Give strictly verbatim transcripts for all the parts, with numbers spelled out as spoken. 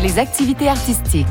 les activités artistiques.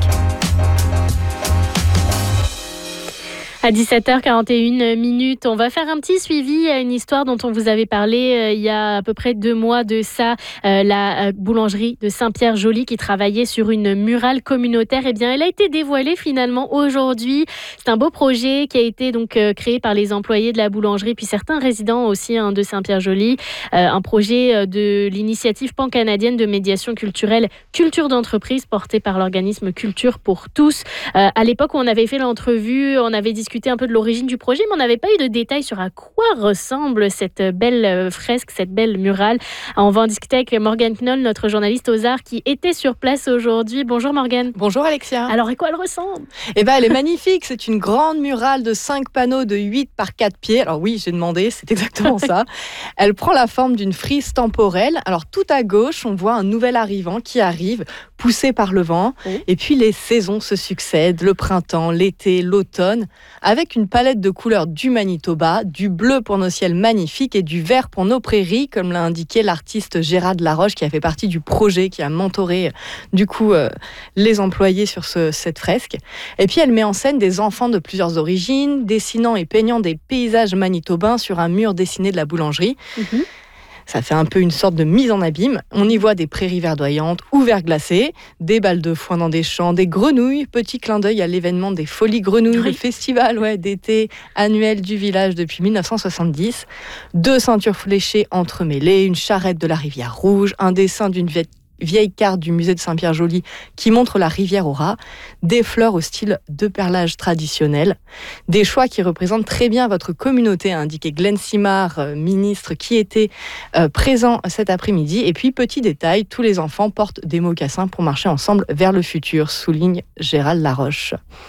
À dix-sept heures quarante et une minutes, on va faire un petit suivi à une histoire dont on vous avait parlé euh, il y a à peu près deux mois de ça. Euh, la euh, boulangerie de Saint-Pierre-Joly qui travaillait sur une murale communautaire. Eh bien, elle a été dévoilée finalement aujourd'hui. C'est un beau projet qui a été donc euh, créé par les employés de la boulangerie, puis certains résidents aussi hein, de Saint-Pierre-Joly. Euh, un projet de l'initiative pan-canadienne de médiation culturelle Culture d'entreprise portée par l'organisme Culture pour tous. Euh, à l'époque où on avait fait l'entrevue, on avait discuté un peu de l'origine du projet, mais on n'avait pas eu de détails sur à quoi ressemble cette belle fresque, cette belle murale. On va en discuter avec Morgane Knoll, notre journaliste aux arts, qui était sur place aujourd'hui. Bonjour Morgane. Bonjour Alexia. Alors, à quoi elle ressemble ? Eh ben, elle est magnifique. C'est une grande murale de cinq panneaux de huit par quatre pieds. Alors oui, j'ai demandé, c'est exactement ça. Elle prend la forme d'une frise temporelle. Alors tout à gauche, on voit un nouvel arrivant qui arrive, poussé par le vent. Oui. Et puis les saisons se succèdent, le printemps, l'été, l'automne, avec une palette de couleurs du Manitoba, du bleu pour nos ciels magnifiques et du vert pour nos prairies, comme l'a indiqué l'artiste Gérald Laroche, qui a fait partie du projet, qui a mentoré du coup euh, les employés sur ce, cette fresque. Et puis elle met en scène des enfants de plusieurs origines, dessinant et peignant des paysages manitobains sur un mur dessiné de la boulangerie. Mmh. Ça fait un peu une sorte de mise en abîme. On y voit des prairies verdoyantes ou verglacées, des balles de foin dans des champs, des grenouilles. Petit clin d'œil à l'événement des Folies Grenouilles, oui. Le festival ouais, d'été annuel du village depuis dix-neuf cent soixante-dix. Deux ceintures fléchées entremêlées, une charrette de la rivière Rouge, un dessin d'une vieille vieille carte du musée de Saint-Pierre-Joly qui montre la rivière aux rats, des fleurs au style de perlage traditionnel, des choix qui représentent très bien votre communauté, a indiqué Glenn Simard, euh, ministre qui était euh, présent cet après-midi. Et puis, petit détail, tous les enfants portent des mocassins pour marcher ensemble vers le futur, souligne Gérald Laroche.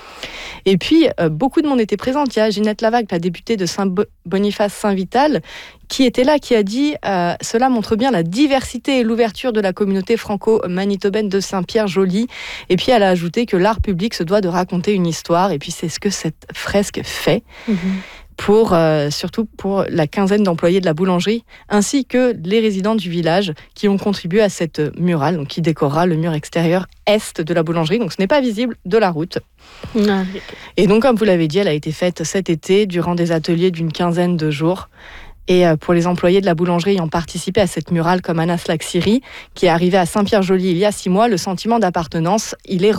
Et puis, euh, beaucoup de monde était présent. Il y a Ginette Lavague, la députée de Saint-Boniface-Saint-Vital, qui était là, qui a dit euh, « Cela montre bien la diversité et l'ouverture de la communauté franco-manitobaine de Saint-Pierre-Joly ». Et puis, elle a ajouté que l'art public se doit de raconter une histoire. Et puis, c'est ce que cette fresque fait. Mmh. Pour, euh, surtout pour la quinzaine d'employés de la boulangerie, ainsi que les résidents du village qui ont contribué à cette murale, donc qui décorera le mur extérieur est de la boulangerie, donc ce n'est pas visible de la route. Ah, okay. Et donc, comme vous l'avez dit, elle a été faite cet été durant des ateliers d'une quinzaine de jours. Et pour les employés de la boulangerie ayant participé à cette murale, comme Anas Laksiri, qui est arrivé à Saint-Pierre-Joly il y a six mois, le sentiment d'appartenance, il est